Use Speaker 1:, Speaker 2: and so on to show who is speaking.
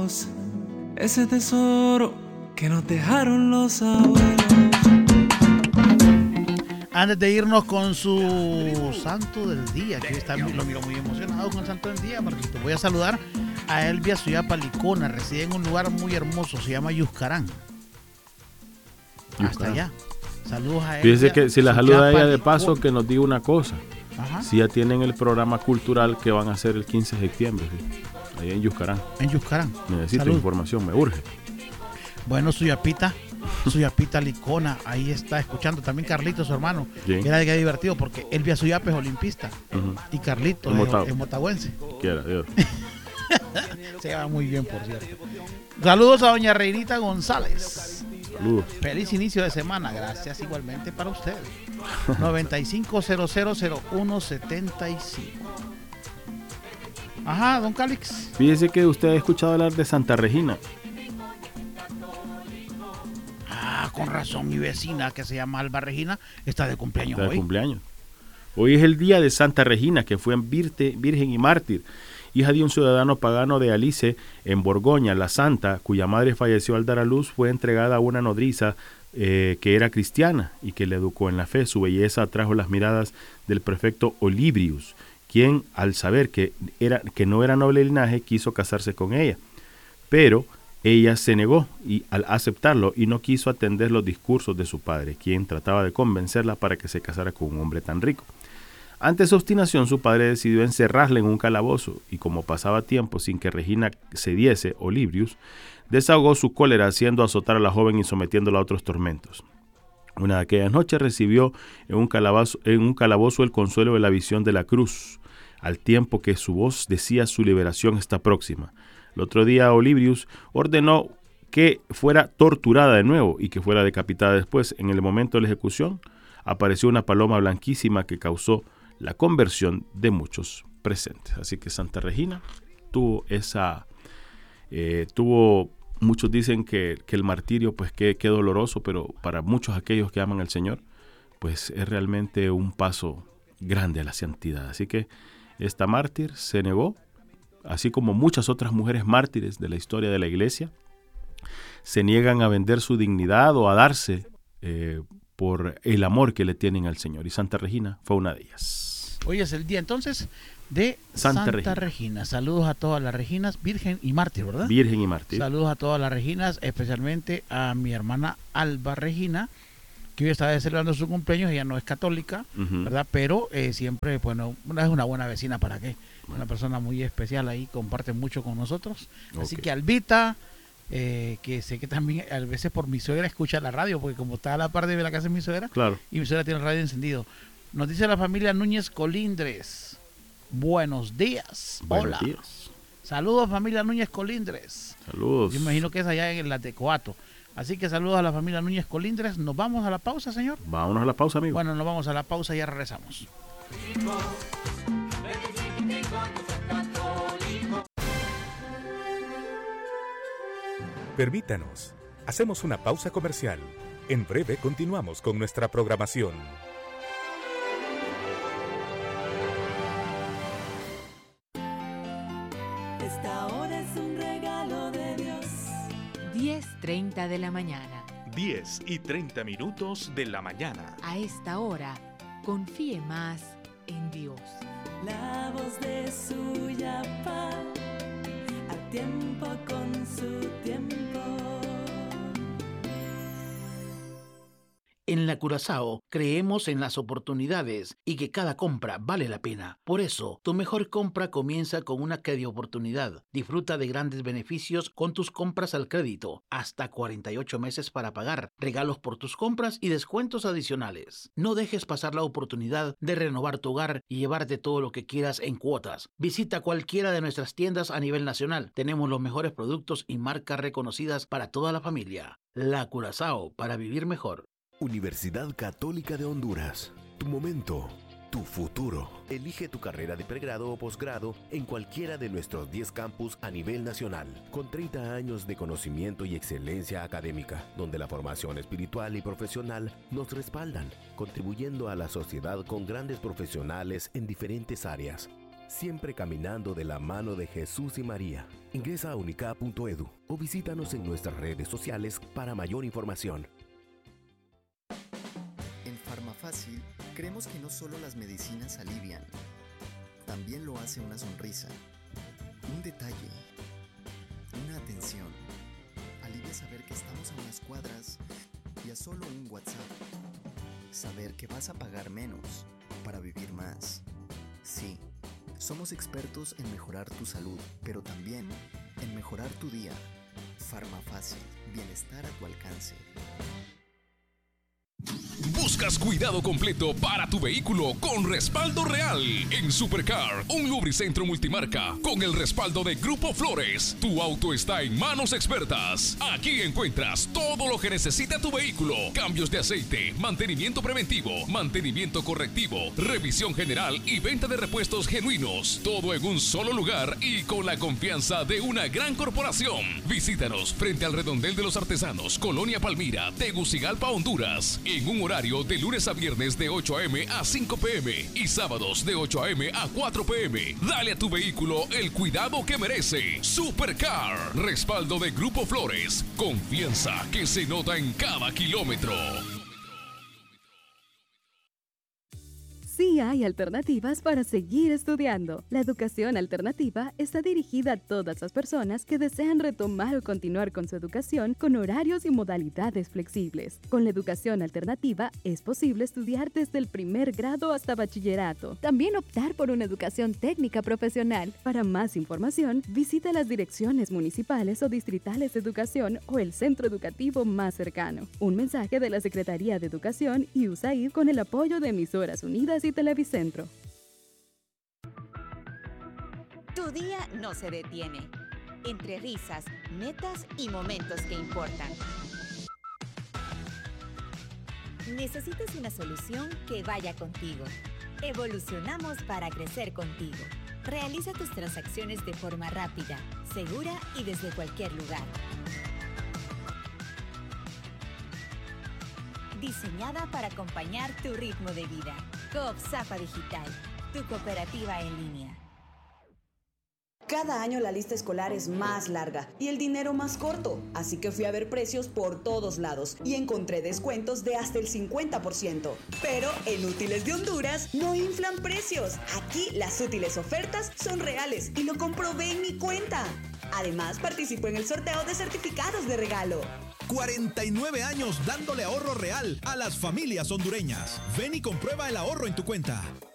Speaker 1: ese tesoro que nos dejaron los abuelos.
Speaker 2: Antes de irnos con su santo del día, que está, lo miro muy emocionado con el santo del día, Marquito. Voy a saludar a Elvia Suyapa Licona, reside en un lugar muy hermoso, se llama Yuscarán. Hasta allá. Saludos a Elvia.
Speaker 3: Fíjese que si la saluda a ella de paso,
Speaker 2: Licona.
Speaker 3: que nos diga una cosa.
Speaker 2: Ajá.
Speaker 3: Si ya tienen el programa cultural que van a hacer el 15 de septiembre, ¿sí? Ahí en Yuscarán.
Speaker 2: En Yuscarán.
Speaker 3: Necesito
Speaker 2: Salud.
Speaker 3: información, me urge.
Speaker 2: Bueno, Suyapita Licona, ahí está escuchando. También Carlito, su hermano.
Speaker 3: Sí.
Speaker 2: Era de que divertido porque Elvia Suyapa es olimpista.
Speaker 3: Uh-huh.
Speaker 2: Y Carlito es motagüense.
Speaker 3: Quiera, Dios.
Speaker 2: Se va muy bien, por cierto. Saludos a doña Reinita González.
Speaker 3: Saludos.
Speaker 2: Feliz inicio de semana. Gracias igualmente para ustedes. 95000175. Ajá, don Calix.
Speaker 3: Fíjese que usted ha escuchado hablar de Santa Regina.
Speaker 2: Con razón, mi vecina que se llama Alba Regina está de cumpleaños
Speaker 3: Está de
Speaker 2: hoy.
Speaker 3: cumpleaños. Hoy es el día de Santa Regina, que fue virgen y mártir, hija de un ciudadano pagano de Alice, en Borgoña. La santa, cuya madre falleció al dar a luz, fue entregada a una nodriza que era cristiana y que le educó en la fe. Su belleza atrajo las miradas del prefecto Olibrius, quien, al saber que no era noble linaje, quiso casarse con ella. Pero ella se negó al aceptarlo y no quiso atender los discursos de su padre, quien trataba de convencerla para que se casara con un hombre tan rico. Ante su obstinación, su padre decidió encerrarla en un calabozo, y como pasaba tiempo sin que Regina cediese, Olibrius desahogó su cólera haciendo azotar a la joven y sometiéndola a otros tormentos. Una de aquellas noches recibió en un calabozo el consuelo de la visión de la cruz, al tiempo que su voz decía: su liberación está próxima. El otro día Olibrius ordenó que fuera torturada de nuevo y que fuera decapitada después. En el momento de la ejecución apareció una paloma blanquísima que causó la conversión de muchos presentes. Así que Santa Regina tuvo muchos dicen que el martirio, pues qué doloroso, pero para muchos aquellos que aman al Señor, pues es realmente un paso grande a la santidad. Así que esta mártir se negó, así como muchas otras mujeres mártires de la historia de la iglesia, se niegan a vender su dignidad o a darse por el amor que le tienen al Señor. Y Santa Regina fue una de ellas.
Speaker 2: Hoy es el día entonces de Santa Regina. Saludos a todas las Reginas, virgen y mártir, ¿verdad?
Speaker 3: Virgen y mártir.
Speaker 2: Saludos a todas las Reginas, especialmente a mi hermana Alba Regina, que hoy está celebrando su cumpleaños. Ella no es católica, ¿verdad? Pero siempre, bueno, es una buena vecina, ¿para qué? Una persona muy especial ahí, comparte mucho con nosotros. Así que Albita, que sé que también a veces por mi suegra escucha la radio, porque como está a la parte de la casa de mi suegra,
Speaker 3: claro,
Speaker 2: y mi suegra tiene el radio encendido. Nos dice la familia Núñez Colindres: buenos días.
Speaker 3: Buenos
Speaker 2: Hola.
Speaker 3: días.
Speaker 2: Saludos, familia Núñez Colindres.
Speaker 3: Saludos.
Speaker 2: Yo imagino que es allá en la Tecoato. Así que saludos a la familia Núñez Colindres. ¿Nos vamos a la pausa, señor?
Speaker 3: Vámonos a la pausa, amigo.
Speaker 2: Bueno, nos vamos a la pausa y ya regresamos.
Speaker 4: Permítanos, hacemos una pausa comercial. En breve continuamos con nuestra programación.
Speaker 5: Esta hora es un regalo de Dios.
Speaker 6: 10:30 de la mañana.
Speaker 4: 10:30 de la mañana.
Speaker 6: A esta hora, confíe más en Dios.
Speaker 5: La voz de Suyapa, a tiempo con su tiempo.
Speaker 2: En la Curazao creemos en las oportunidades y que cada compra vale la pena. Por eso, tu mejor compra comienza con una oportunidad. Disfruta de grandes beneficios con tus compras al crédito, hasta 48 meses para pagar, regalos por tus compras y descuentos adicionales. No dejes pasar la oportunidad de renovar tu hogar y llevarte todo lo que quieras en cuotas. Visita cualquiera de nuestras tiendas a nivel nacional. Tenemos los mejores productos y marcas reconocidas para toda la familia. La Curazao, para vivir mejor.
Speaker 7: Universidad Católica de Honduras. Tu momento, tu futuro. Elige tu carrera de pregrado o posgrado en cualquiera de nuestros 10 campus a nivel nacional, con 30 años de conocimiento y excelencia académica, donde la formación espiritual y profesional nos respaldan, contribuyendo a la sociedad con grandes profesionales en diferentes áreas. siempre caminando de la mano de Jesús y María. Ingresa a unicap.edu o visítanos en nuestras redes sociales para mayor información.
Speaker 8: En Farmafácil creemos que no solo las medicinas alivian, también lo hace una sonrisa, un detalle, una atención. Alivia saber que estamos a unas cuadras y a solo un WhatsApp. Saber que vas a pagar menos para vivir más. Sí, somos expertos en mejorar tu salud, pero también en mejorar tu día. Farmafácil, bienestar a tu alcance.
Speaker 9: ¿Buscas cuidado completo para tu vehículo con respaldo real? En Supercar, un lubricentro multimarca con el respaldo de Grupo Flores. Tu auto está en manos expertas. Aquí encuentras todo lo que necesita tu vehículo: cambios de aceite, mantenimiento preventivo, mantenimiento correctivo, revisión general y venta de repuestos genuinos. Todo en un solo lugar y con la confianza de una gran corporación. Visítanos frente al Redondel de los Artesanos, Colonia Palmira, Tegucigalpa, Honduras, en un horario de lunes a viernes de 8 a.m. a 5 p.m. y sábados de 8 a.m. a 4 p.m. Dale a tu vehículo el cuidado que merece. Supercar, respaldo de Grupo Flores, confianza que se nota en cada kilómetro.
Speaker 10: Sí hay alternativas para seguir estudiando. La educación alternativa está dirigida a todas las personas que desean retomar o continuar con su educación con horarios y modalidades flexibles. Con la educación alternativa es posible estudiar desde el primer grado hasta bachillerato. También optar por una educación técnica profesional. Para más información, visita las direcciones municipales o distritales de educación o el centro educativo más cercano. Un mensaje de la Secretaría de Educación y USAID con el apoyo de Emisoras Unidas y Televicentro.
Speaker 11: Tu día no se detiene. Entre risas, metas y momentos que importan. Necesitas una solución que vaya contigo. Evolucionamos para crecer contigo. Realiza tus transacciones de forma rápida, segura y desde cualquier lugar. Diseñada para acompañar tu ritmo de vida. Coop Zapa Digital, tu cooperativa en línea.
Speaker 12: Cada año la lista escolar es más larga y el dinero más corto, así que fui a ver precios por todos lados y encontré descuentos de hasta el 50%. Pero en Útiles de Honduras no inflan precios. Aquí las útiles ofertas son reales y lo comprobé en mi cuenta. Además, participo en el sorteo de certificados de regalo.
Speaker 13: 49 años dándole ahorro real a las familias hondureñas. Ven y comprueba el ahorro en tu cuenta.